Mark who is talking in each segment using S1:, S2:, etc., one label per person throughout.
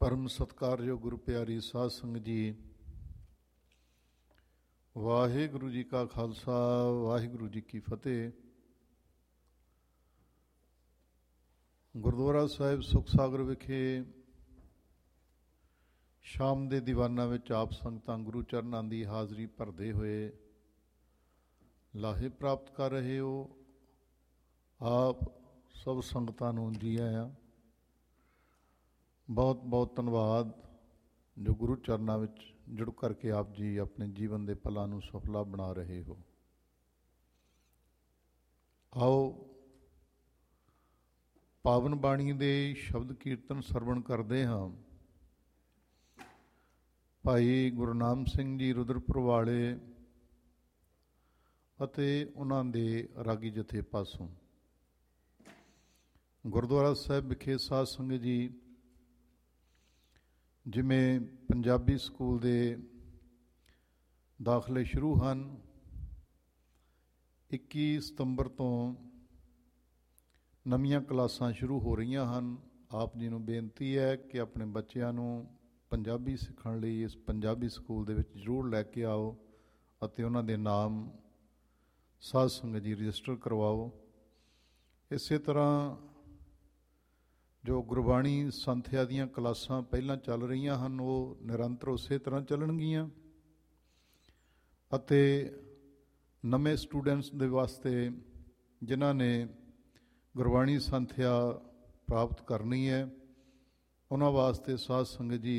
S1: परम सत्कारयोग गुरु प्यारी साध संगत जी, वाहिगुरु जी का खालसा वाहिगुरु जी की फतेह। गुरुद्वारा साहिब सुख सागर विखे शाम के दीवाना में आप संगतां गुरु चरनां की हाज़री भरते हुए लाहे प्राप्त कर रहे हो। आप सब संगतां नूं जी आया। बहुत बहुत धन्यवाद जो गुरु चरनां विच जुड़ करके आप जी अपने जीवन के पलों नूं सफला बना रहे हो। आओ पावन बाणी दे शब्द कीर्तन सरवण करते हाँ। भाई गुरनाम सिंह जी रुद्रपुर वाले अते उन्हां दे रागी जथे पासों गुरुद्वारा साहिब विखे साध संगत जी, जिमें पंजाबी स्कूल दे दाखले शुरू हैं। 21 सितंबर तो नवीं क्लासां शुरू हो रही हैं। आप जी नूं बेनती है कि अपने बच्चों नूं पंजाबी सीखण लई इस पंजाबी स्कूल दे विच जरूर लैके आओ अते उन्हां दे नाम साध संगत जी रजिस्टर करवाओ। इसे तरह जो गुरबाणी संथਿਆ ਦੀਆਂ क्लासां ਪਹਿਲਾਂ ਚੱਲ ਰਹੀਆਂ ਹਨ ਉਹ ਨਿਰੰਤਰ ਉਸੇ ਤਰ੍ਹਾਂ ਚੱਲਣਗੀਆਂ ਅਤੇ ਨਵੇਂ ਸਟੂਡੈਂਟਸ ਦੇ ਵਾਸਤੇ ਜਿਨ੍ਹਾਂ ਨੇ ਗੁਰਬਾਣੀ ਸੰਥਿਆ ਪ੍ਰਾਪਤ ਕਰਨੀ ਹੈ ਉਹਨਾਂ ਵਾਸਤੇ ਸਾਧ ਸੰਗਤ ਜੀ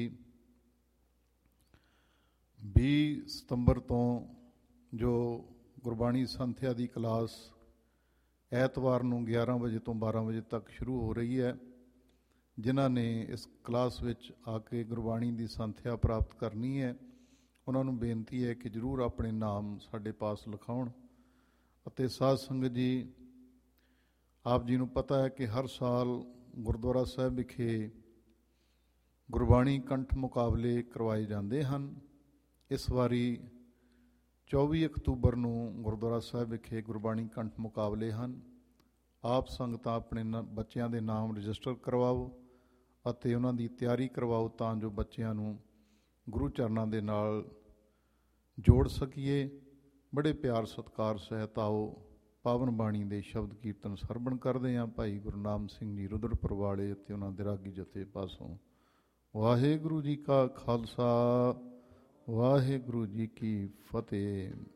S1: 20 ਸਤੰਬਰ ਤੋਂ ਜੋ ਗੁਰਬਾਣੀ ਸੰਥਿਆ ਦੀ ਕਲਾਸ ਐਤਵਾਰ ਨੂੰ 11 ਵਜੇ ਤੋਂ 12 ਵਜੇ ਤੱਕ ਸ਼ੁਰੂ ਹੋ ਰਹੀ ਹੈ। ਜਿਨ੍ਹਾਂ ਨੇ ਇਸ ਕਲਾਸ ਵਿੱਚ ਆ ਕੇ ਗੁਰਬਾਣੀ ਦੀ ਸੰਥਿਆ ਪ੍ਰਾਪਤ ਕਰਨੀ ਹੈ ਉਹਨਾਂ ਨੂੰ ਬੇਨਤੀ ਹੈ ਕਿ ਜ਼ਰੂਰ ਆਪਣੇ ਨਾਮ ਸਾਡੇ ਪਾਸ ਲਿਖਾਉਣ। ਅਤੇ ਸਾਧ ਸੰਗਤ ਜੀ, ਆਪ ਜੀ ਨੂੰ ਪਤਾ ਹੈ ਕਿ ਹਰ ਸਾਲ ਗੁਰਦੁਆਰਾ ਸਾਹਿਬ ਵਿਖੇ ਗੁਰਬਾਣੀ ਕੰਠ ਮੁਕਾਬਲੇ ਕਰਵਾਏ ਜਾਂਦੇ ਹਨ। ਇਸ ਵਾਰੀ 24 ਅਕਤੂਬਰ ਨੂੰ ਗੁਰਦੁਆਰਾ ਸਾਹਿਬ ਵਿਖੇ ਗੁਰਬਾਣੀ ਕੰਠ ਮੁਕਾਬਲੇ ਹਨ। ਆਪ ਸੰਗਤਾਂ ਆਪਣੇ ਬੱਚਿਆਂ ਦੇ ਨਾਮ ਰਜਿਸਟਰ ਕਰਵਾਓ ਅਤੇ ਉਹਨਾਂ ਦੀ ਤਿਆਰੀ ਕਰਵਾਓ ਤਾਂ ਜੋ ਬੱਚਿਆਂ ਨੂੰ ਗੁਰੂ ਚਰਨਾਂ ਦੇ ਨਾਲ ਜੋੜ ਸਕੀਏ। ਬੜੇ ਪਿਆਰ ਸਤਿਕਾਰ ਸਹਿਤ ਆਓ ਪਾਵਨ ਬਾਣੀ ਦੇ ਸ਼ਬਦ ਕੀਰਤਨ ਸਰਵਣ ਕਰਦੇ ਹਾਂ। ਭਾਈ ਗੁਰਨਾਮ ਸਿੰਘ ਜੀ ਰੁਦਰਪੁਰ ਵਾਲੇ ਅਤੇ ਉਹਨਾਂ ਦੇ ਰਾਗੀ ਜਥੇ ਪਾਸੋਂ ਵਾਹਿਗੁਰੂ ਜੀ ਕਾ ਖਾਲਸਾ ਵਾਹਿਗੁਰੂ ਜੀ ਕੀ ਫਤਿਹ।